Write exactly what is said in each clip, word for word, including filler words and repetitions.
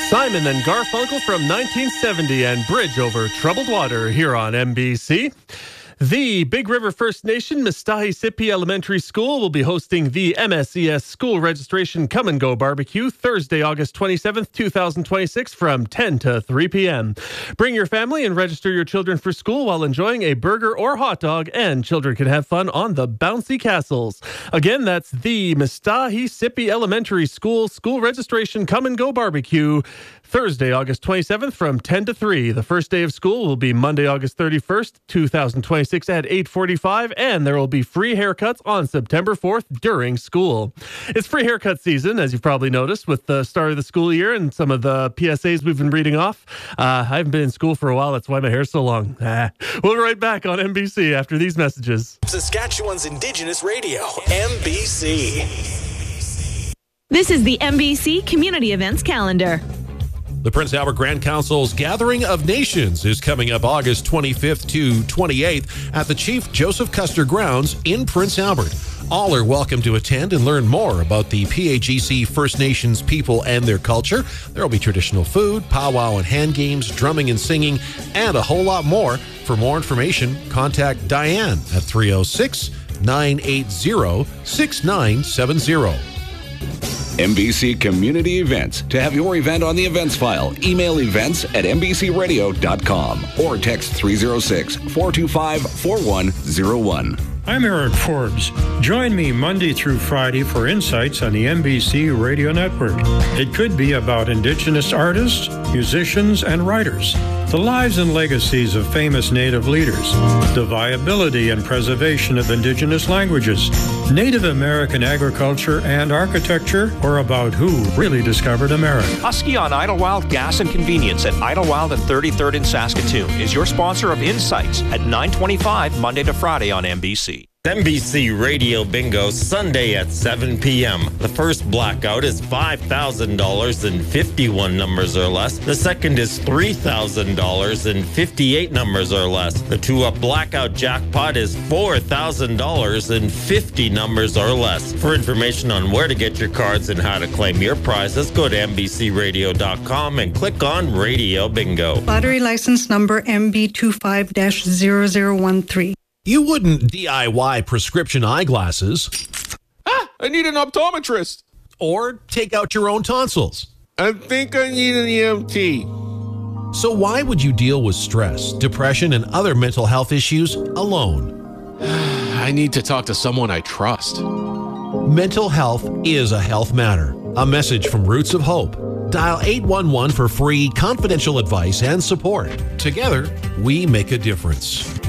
Simon and Garfunkel from nineteen seventy and Bridge Over Troubled Water here on M B C. The Big River First Nation Mistahisipi Elementary School will be hosting the M S E S School Registration Come and Go Barbecue Thursday, August twenty-seventh, twenty twenty-six from ten to three p.m. Bring your family and register your children for school while enjoying a burger or hot dog, and children can have fun on the bouncy castles. Again, that's the Mistahisipi Elementary School School Registration Come and Go Barbecue Thursday, August twenty-seventh from ten to three. The first day of school will be Monday, August thirty-first, twenty twenty-six at eight forty-five, and there will be free haircuts on September fourth during school. It's free haircut season, as you've probably noticed, with the start of the school year and some of the P S As we've been reading off. Uh, I haven't been in school for a while. That's why my hair's so long. Ah. We'll be right back on M B C after these messages. Saskatchewan's Indigenous Radio, M B C. This is the M B C Community Events Calendar. The Prince Albert Grand Council's Gathering of Nations is coming up August twenty-fifth to twenty-eighth at the Chief Joseph Custer Grounds in Prince Albert. All are welcome to attend and learn more about the P A G C First Nations people and their culture. There will be traditional food, powwow and hand games, drumming and singing, and a whole lot more. For more information, contact Diane at three oh six, nine eight zero, six nine seven zero. M B C Community Events. To have your event on the events file, email events at m b c radio dot com or text three oh six, four two five, four one oh one. I'm Eric Forbes. Join me Monday through Friday for insights on the M B C Radio Network. It could be about Indigenous artists, musicians, and writers, the lives and legacies of famous Native leaders, the viability and preservation of Indigenous languages, Native American agriculture and architecture, or about who really discovered America. Husky on Idlewild Gas and Convenience at Idlewild and thirty-third in Saskatoon is your sponsor of Insights at nine twenty-five Monday to Friday on M B C. M B C Radio Bingo Sunday at seven p.m. The first blackout is five thousand dollars and fifty-one numbers or less. The second is three thousand dollars and fifty-eight numbers or less. The two-up blackout jackpot is four thousand dollars and fifty numbers or less. For information on where to get your cards and how to claim your prizes, go to m b c radio dot com and click on Radio Bingo. Lottery license number M B two five dash zero zero one three. You wouldn't D I Y prescription eyeglasses. Ah, I need an optometrist. Or take out your own tonsils. I think I need an E M T. So why would you deal with stress, depression, and other mental health issues alone? I need to talk to someone I trust. Mental health is a health matter. A message from Roots of Hope. Dial eight one one for free confidential advice and support. Together, we make a difference.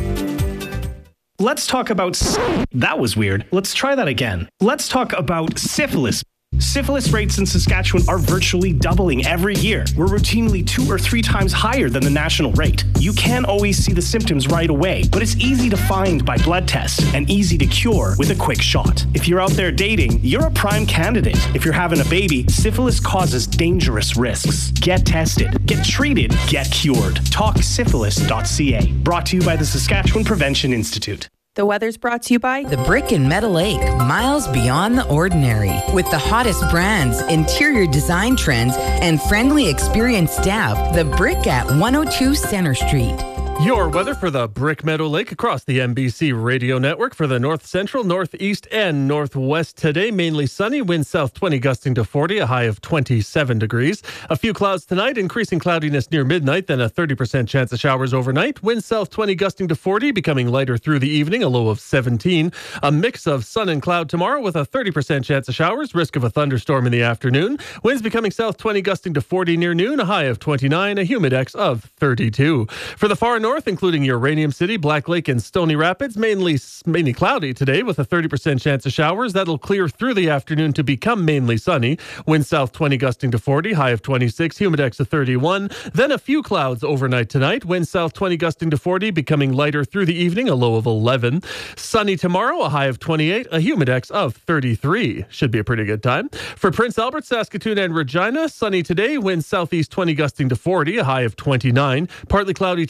Let's talk about... That was weird. Let's try that again. Let's talk about syphilis. Syphilis rates in Saskatchewan are virtually doubling every year. We're routinely two or three times higher than the national rate. You can't always see the symptoms right away, but it's easy to find by blood tests and easy to cure with a quick shot. If you're out there dating, you're a prime candidate. If you're having a baby, syphilis causes dangerous risks. Get tested, get treated, get cured. talk syphilis dot c a. Brought to you by the Saskatchewan Prevention Institute. The weather's brought to you by The Brick in Meadow Lake, miles beyond the ordinary. With the hottest brands, interior design trends, and friendly, experienced staff, The Brick at one oh two Center Street. Your weather for the Brick Meadow Lake across the M B C Radio Network for the north central, northeast, and northwest today. Mainly sunny, winds south twenty gusting to forty, a high of twenty-seven degrees. A few clouds tonight, increasing cloudiness near midnight, then a thirty percent chance of showers overnight. Winds south twenty gusting to forty, becoming lighter through the evening, a low of seventeen. A mix of sun and cloud tomorrow with a thirty percent chance of showers, risk of a thunderstorm in the afternoon. Winds becoming south twenty gusting to forty near noon, a high of twenty-nine, a humidex of thirty-two. For the far north, including Uranium City, Black Lake, and Stony Rapids, mainly mainly cloudy today with a thirty percent chance of showers. That'll clear through the afternoon to become mainly sunny. Wind south twenty gusting to forty, high of twenty-six, humidex of thirty-one. Then a few clouds overnight tonight. Wind south twenty gusting to forty, becoming lighter through the evening, a low of eleven. Sunny tomorrow, a high of twenty-eight, a humidex of thirty-three. Should be a pretty good time. For Prince Albert, Saskatoon, and Regina, sunny today. Wind southeast twenty gusting to forty, a high of twenty-nine. Partly cloudy tonight. Wind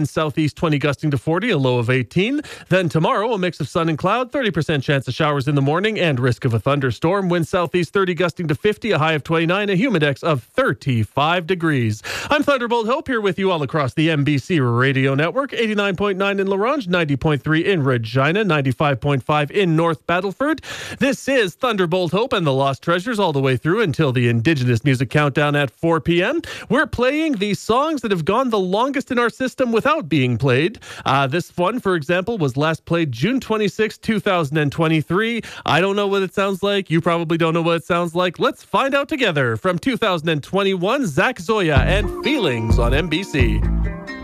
winds southeast twenty gusting to forty, a low of eighteen. Then tomorrow, a mix of sun and cloud, thirty percent chance of showers in the morning and risk of a thunderstorm. Winds southeast thirty gusting to fifty, a high of twenty-nine, a humidex of thirty-five degrees. I'm Thunderbolt Hope here with you all across the M B C Radio Network. eighty-nine point nine in La Ronge, ninety point three in Regina, ninety-five point five in North Battleford. This is Thunderbolt Hope and the Lost Treasures all the way through until the Indigenous Music Countdown at four p.m. We're playing the songs that have gone the longest in our system without being played. Uh, this one, for example, was last played June twenty-sixth, two thousand twenty-three. I don't know what it sounds like. You probably don't know what it sounds like. Let's find out together. From two thousand twenty-one, Zach Zoya and Feelings on M B C.